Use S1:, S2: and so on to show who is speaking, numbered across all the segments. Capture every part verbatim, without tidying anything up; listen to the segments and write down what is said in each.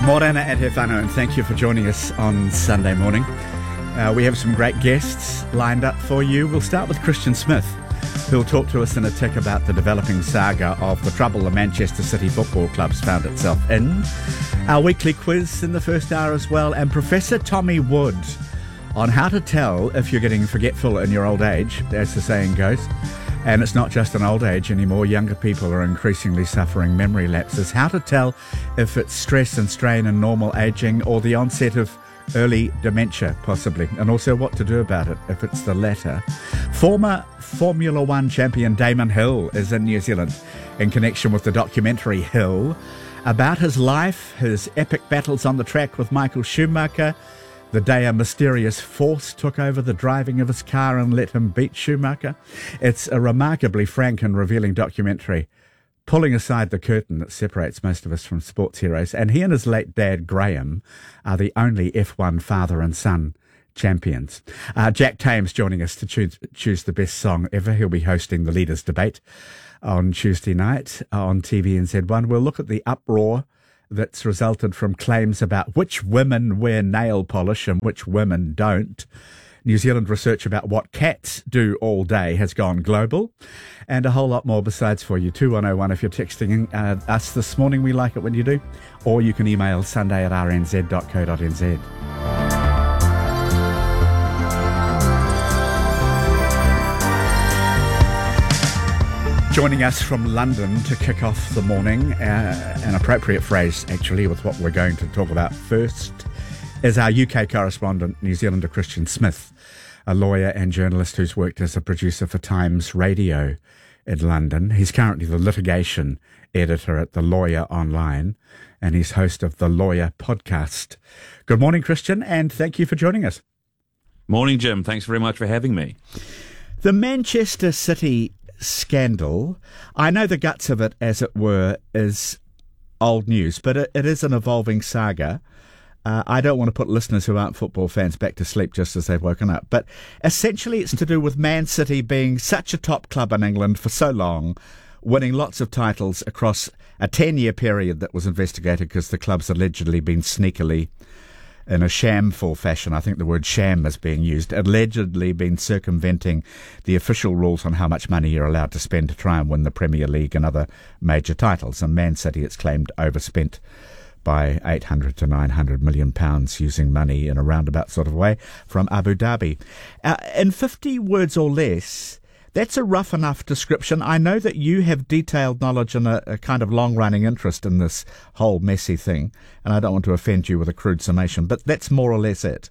S1: Morena and Hefano, and thank you for joining us on Sunday morning. Uh, we have some great guests lined up for you. We'll start with Christian Smith, who'll talk to us in a tick about the developing saga of the trouble the Manchester City Football Club's found itself in. Our weekly quiz in the first hour as well, and Professor Tommy Wood on how to tell if you're getting forgetful in your old age, as the saying goes. And it's not just an old age anymore. Younger people are increasingly suffering memory lapses. How to tell if it's stress and strain and normal aging or the onset of early dementia, possibly. And also what to do about it if it's the latter. Former Formula One champion Damon Hill is in New Zealand in connection with the documentary Hill about his life, his epic battles on the track with Michael Schumacher, the day a mysterious force took over the driving of his car and let him beat Schumacher. It's a remarkably frank and revealing documentary, pulling aside the curtain that separates most of us from sports heroes. And he and his late dad, Graham, are the only F one father and son champions. Uh, Jack Thames joining us to choose, choose the best song ever. He'll be hosting the Leaders' Debate on Tuesday night on T V N Z one. We'll look at the uproar that's resulted from claims about which women wear nail polish and which women don't. New Zealand research about what cats do all day has gone global, and a whole lot more besides for you. two one oh one if you're texting uh, us this morning. We like it when you do. Or you can email sunday at r n z dot co dot n z. Joining us from London to kick off the morning, uh, an appropriate phrase actually with what we're going to talk about first, is our U K correspondent, New Zealander Christian Smith, a lawyer and journalist who's worked as a producer for Times Radio in London. He's currently the litigation editor at The Lawyer Online, and he's host of the Lawyer Podcast. Good morning, Christian, and thank you for joining us.
S2: Morning, Jim. Thanks very much for having me.
S1: The Manchester City scandal, I know the guts of it, as it were, is old news, but it, it is an evolving saga. Uh, I don't want to put listeners who aren't football fans back to sleep just as they've woken up, but essentially it's to do with Man City being such a top club in England for so long, winning lots of titles across a ten-year period that was investigated because the club's allegedly been sneakily, in a shameful fashion, I think the word sham is being used, allegedly been circumventing the official rules on how much money you're allowed to spend to try and win the Premier League and other major titles. And Man City, it's claimed, overspent by eight hundred to nine hundred million pounds using money in a roundabout sort of way from Abu Dhabi. Uh, in fifty words or less, that's a rough enough description. I know that you have detailed knowledge and a, a kind of long-running interest in this whole messy thing, and I don't want to offend you with a crude summation, but that's more or less it.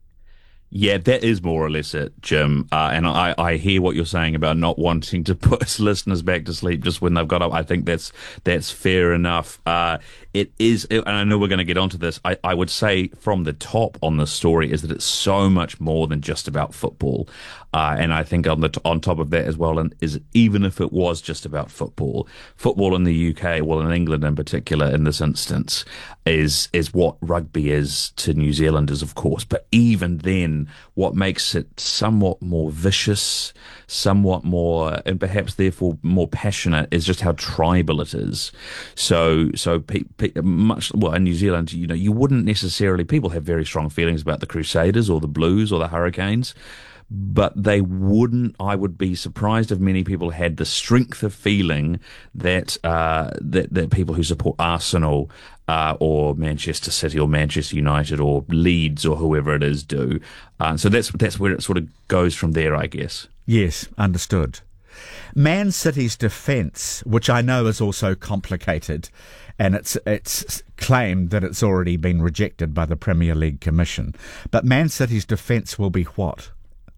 S2: Yeah, that is more or less it, Jim. Uh, and I, I hear what you're saying about not wanting to put listeners back to sleep just when they've got up. I think that's that's fair enough. Uh, it is, and I know we're going to get onto this. I, I would say from the top on the story is that it's so much more than just about football. Uh, and I think on the on top of that as well, and is even if it was just about football, football in the U K, well, in England in particular, in this instance, is is what rugby is to New Zealanders, of course. But even then, what makes it somewhat more vicious, somewhat more, and perhaps therefore more passionate, is just how tribal it is. So, so pe- pe- much well in New Zealand, you know, you wouldn't necessarily. People have very strong feelings about the Crusaders or the Blues or the Hurricanes. But they wouldn't, I would be surprised if many people had the strength of feeling that uh, that, that people who support Arsenal uh, or Manchester City or Manchester United or Leeds or whoever it is do. Uh, so that's that's where it sort of goes from there, I guess.
S1: Yes, understood. Man City's defence, which I know is also complicated, and it's it's claimed that it's already been rejected by the Premier League Commission. But Man City's defence will be what?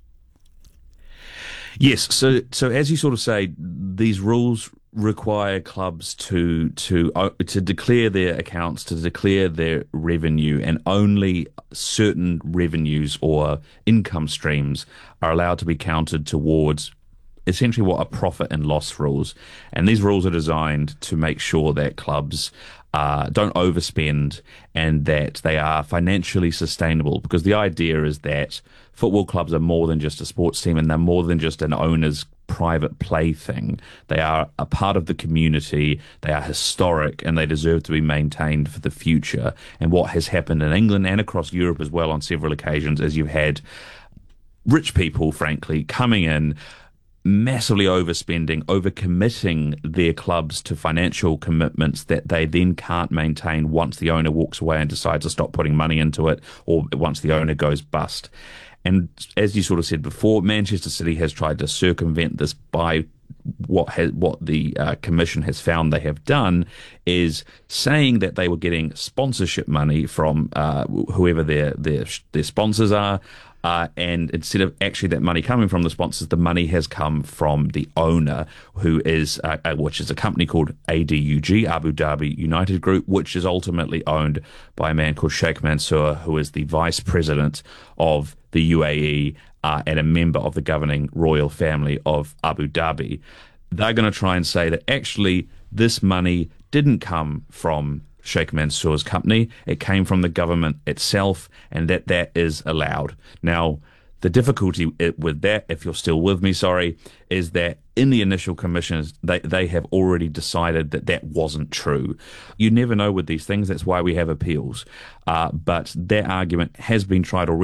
S2: Yes, so so as you sort of say, these rules require clubs to to uh, to declare their accounts, to declare their revenue, and only certain revenues or income streams are allowed to be counted towards essentially what are profit and loss rules. And these rules are designed to make sure that clubs uh, don't overspend and that they are financially sustainable, because the idea is that football clubs are more than just a sports team, and they're more than just an owner's private plaything. They are a part of the community, they are historic, and they deserve to be maintained for the future. And what has happened in England and across Europe as well on several occasions is you've had rich people, frankly, coming in, massively overspending, overcommitting their clubs to financial commitments that they then can't maintain once the owner walks away and decides to stop putting money into it, or once the owner goes bust. And as you sort of said before, Manchester City has tried to circumvent this by what has, what the uh, commission has found they have done is saying that they were getting sponsorship money from uh, whoever their their their sponsors are. Uh, and instead of actually that money coming from the sponsors, the money has come from the owner, who is uh, uh, which is a company called A D U G, Abu Dhabi United Group, which is ultimately owned by a man called Sheikh Mansour, who is the vice president of the U A E uh, and a member of the governing royal family of Abu Dhabi. They're going to try and say that actually this money didn't come from Sheikh Mansour's company, it came from the government itself, and that that is allowed. Now, the difficulty with that, if you're still with me, sorry, is that in the initial commissions, they, they have already decided that that wasn't true. You never know with these things, that's why we have appeals. Uh, but that argument has been tried already.